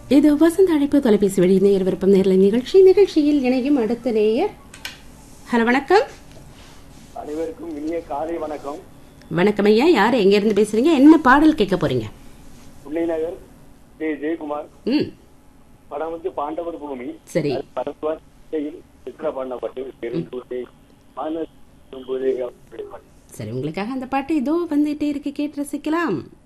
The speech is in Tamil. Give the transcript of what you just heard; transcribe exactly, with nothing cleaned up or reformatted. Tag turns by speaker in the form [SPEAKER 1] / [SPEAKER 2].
[SPEAKER 1] இது வசந்த அழைப்பு தொலைபேசி வழி நேயர் விருப்பம் நேரலை நிகழ்ச்சி. நிகழ்ச்சியில் இணையும் அடுத்த நேயர். ஹலோ, வணக்கம்.
[SPEAKER 2] அனைவருக்கும் இனிய காலை வணக்கம்.
[SPEAKER 1] வணக்கம் ஐயா, யார் எங்க இருந்து பேசுறீங்க? என்ன பாடல் கேட்க போறீங்க?
[SPEAKER 2] நகர் ஜே ஜெயக்குமார்.
[SPEAKER 1] ம்,
[SPEAKER 2] படம் வந்து பாண்டவர் பூமி.
[SPEAKER 1] சரி.
[SPEAKER 2] பாண்டவர்
[SPEAKER 1] சரி, உங்களுக்காக அந்த பாட்டு இதோ வந்துட்டே இருக்கு, கேட்டு ரசிக்கலாம்.